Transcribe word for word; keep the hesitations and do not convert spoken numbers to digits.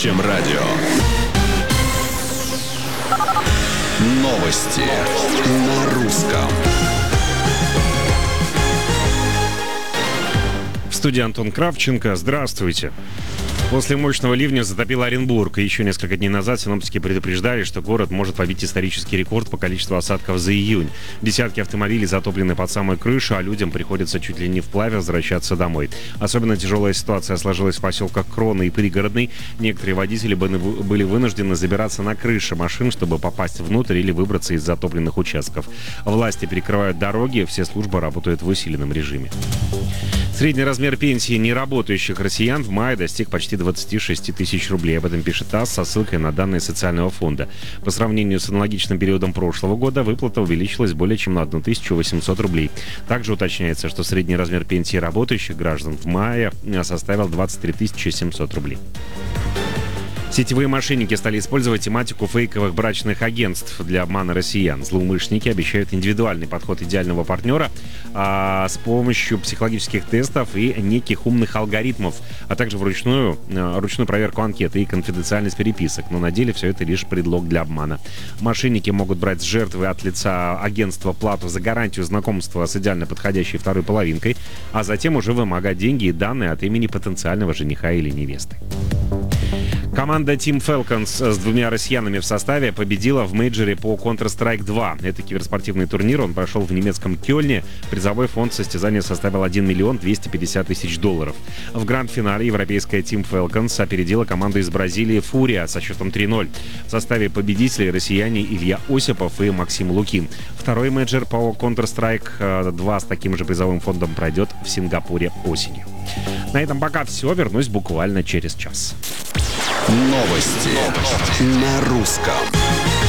Настоящем радио. Новости на русском. В студии Антон Кравченко. Здравствуйте. После мощного ливня затопило Оренбург. И еще несколько дней назад синоптики предупреждали, что город может побить исторический рекорд по количеству осадков за июнь. Десятки автомобилей затоплены под самой крышу, а людям приходится чуть ли не вплавь возвращаться домой. Особенно тяжелая ситуация сложилась в поселках Кроны и Пригородный. Некоторые водители были вынуждены забираться на крыши машин, чтобы попасть внутрь или выбраться из затопленных участков. Власти перекрывают дороги, все службы работают в усиленном режиме. Средний размер пенсии неработающих россиян в мае достиг почти двадцать шесть тысяч рублей. Об этом пишет ТАСС со ссылкой на данные социального фонда. По сравнению с аналогичным периодом прошлого года выплата увеличилась более чем на тысячу восемьсот рублей. Также уточняется, что средний размер пенсии работающих граждан в мае составил двадцать три тысячи семьсот рублей. Сетевые мошенники стали использовать тематику фейковых брачных агентств для обмана россиян. Злоумышленники обещают индивидуальный подход идеального партнера а, с помощью психологических тестов и неких умных алгоритмов, а также вручную а, ручную проверку анкеты и конфиденциальность переписок. Но на деле все это лишь предлог для обмана. Мошенники могут брать с жертвы от лица агентства плату за гарантию знакомства с идеально подходящей второй половинкой, а затем уже вымогать деньги и данные от имени потенциального жениха или невесты. Команда Team Falcons с двумя россиянами в составе победила в мейджоре по Counter-Strike два. Это киберспортивный турнир, он прошел в немецком Кёльне. Призовой фонд состязания составил один миллион двести пятьдесят тысяч долларов. В гранд-финале европейская Team Falcons опередила команду из Бразилии Фурия со счетом три ноль. В составе победителей россияне Илья Осипов и Максим Лукин. Второй мейджор по Counter-Strike два с таким же призовым фондом пройдет в Сингапуре осенью. На этом пока все. Вернусь буквально через час. Новости на русском.